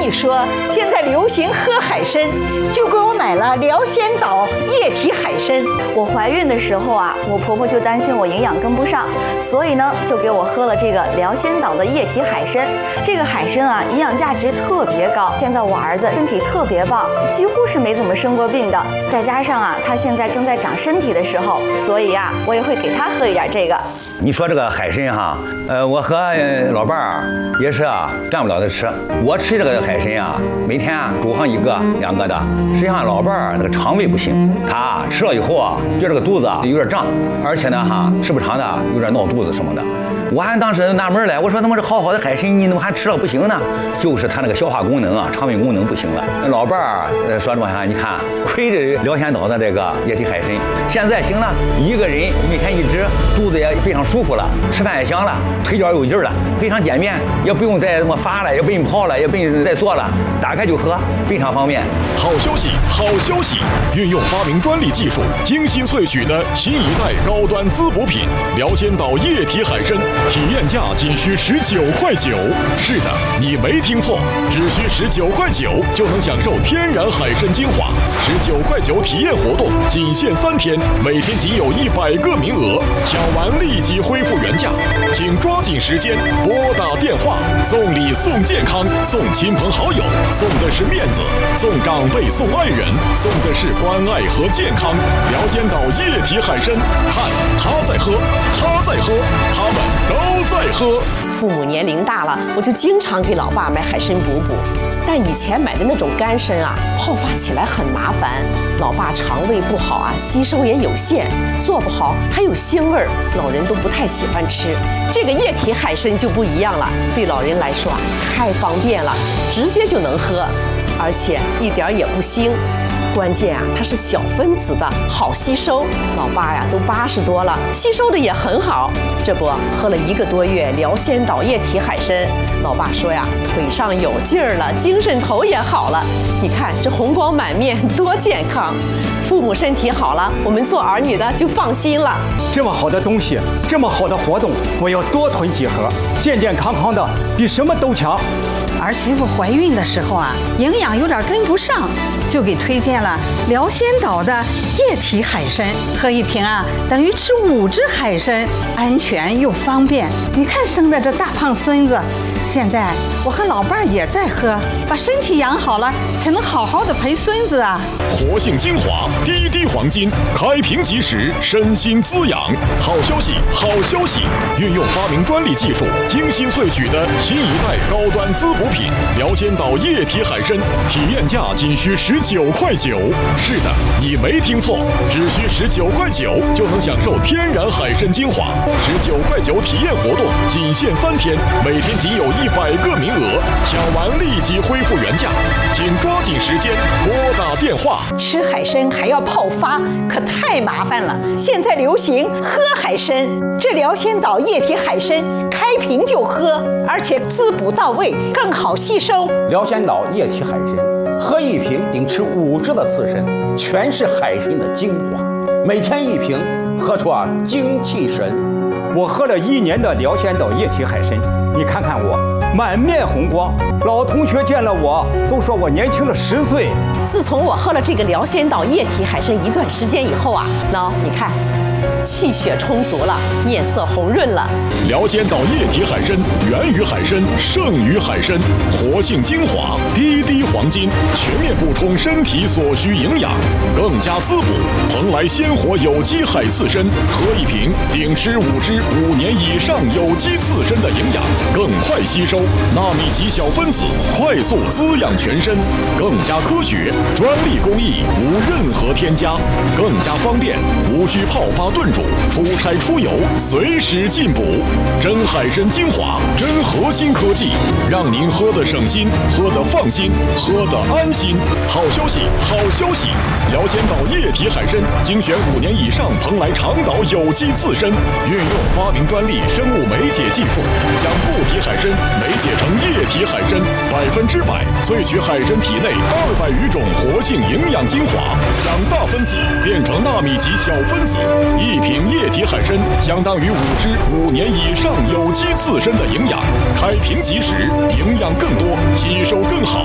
一说现在流行喝海参，就给我买了辽仙岛液体海参。 我怀孕的时候啊，我婆婆就担心我营养跟不上，所以呢，就给我喝了这个辽仙岛的液体海参。这个海参啊，营养价值特别高。现在我儿子身体特别棒，几乎是没怎么生过病的。再加上啊，他现在正在长身体的时候，所以啊，我也会给他喝一点这个。 你说这个海参哈，我和老伴儿也是啊，占不了的吃。我吃这个海参啊，每天煮上1个2个的。实际上老伴儿那个肠胃不行，他吃了以后啊，觉得这个肚子有点胀，而且呢哈，吃不长的有点闹肚子什么的。我还当时纳闷了，我说他妈这好好的海参，你怎么还吃了不行呢？就是他那个消化功能啊，肠胃功能不行了。老伴儿说什么哈？你看亏着辽仙岛的这个液体海参，现在行了，一个人每天1支，肚子也非常舒服了，吃饭也香了，腿脚有劲了，非常简便，也不用再这么发了，也不用泡了，也不用再做了，打开就喝，非常方便。 好消息，好消息！运用发明专利技术，精心萃取的新一代高端滋补品辽仙岛液体海参，体验价仅需19.9块。是的，你没听错，只需19.9块就能享受天然海参精华。19.9块体验活动仅限3天，每天仅有100个名额，抢完立即恢复原价，请抓紧时间拨打电话。送礼送健康，送亲朋好友，送的是面子，送长辈送爱人，送的是关爱和健康。辽仙岛液体海参，看他在喝，他在喝，他们都在喝。 父母年龄大了，我就经常给老爸买海参补补。但以前买的那种干参啊，泡发起来很麻烦，老爸肠胃不好啊，吸收也有限，做不好还有腥味儿，老人都不太喜欢吃。这个液体海参就不一样了，对老人来说啊，太方便了，直接就能喝，而且一点也不腥。关键啊，它是小分子的，好吸收。老爸呀，都80多了，吸收的也很好。这不，喝了1个多月辽仙岛液体海参，老爸说呀，腿上有劲儿了，精神头也好了。你看这红光满面，多健康！父母身体好了，我们做儿女的就放心了。 这么好的东西，这么好的活动，我要多囤几盒，健健康康的，比什么都强。 儿媳妇怀孕的时候啊，营养有点跟不上，就给推荐了辽仙岛的液体海参，喝1瓶啊，等于吃5只海参，安全又方便。你看生的这大胖孙子，现在我和老伴儿也在喝，把身体养好了，才能好好的陪孙子啊。 活性精华，滴滴黄金，开瓶即食，身心滋养。好消息，好消息！运用发明专利技术，精心萃取的新一代高端滋补品辽仙岛液体海参，体验价仅需19.9块。是的，你没听错，只需19.9块就能享受天然海参精华。19.9块体验活动仅限3天，每天仅有100个名额，抢完立即恢复原价，请抓紧时间拨打电话。 吃海参还要泡发，可太麻烦了。现在流行喝海参，这辽仙岛液体海参开瓶就喝，而且滋补到位，更好吸收。 辽仙岛液体海参，喝1瓶顶吃5只的刺参，全是海参的精华，每天1瓶，喝出精气神。 我喝了1年的辽仙岛液体海参，你看看我，满面红光，老同学见了我都说我年轻了10岁。 自从我喝了这个辽仙岛液体海参一段时间以后啊，你看，气血充足了，面色红润了。 辽仙岛液体海参源于海参，胜于海参，活性精华，滴滴黄金，全面补充身体所需营养，更加滋补。蓬莱鲜活有机海刺参，喝1瓶顶吃5只5年以上有机刺参的营养，更快吸收，纳米级小分子，快速滋养全身，更加科学，专利工艺，无任何添加，更加方便，无需泡发炖煮，出差出游随时进补。真海参精华，真核心科技，让您喝得省心，喝得放心，喝得安心。好消息，好消息！辽仙岛液体海参精选5年以上蓬莱长岛有机刺参，运用发明专利生物酶解技术，将固体海参酶解成液体海参，100%萃取海参体内200余种活性营养精华，将大分子变成纳米级小分子。1瓶液体海参相当于5只5年以上有机刺参的营养，开瓶即食，营养更多，吸收更好。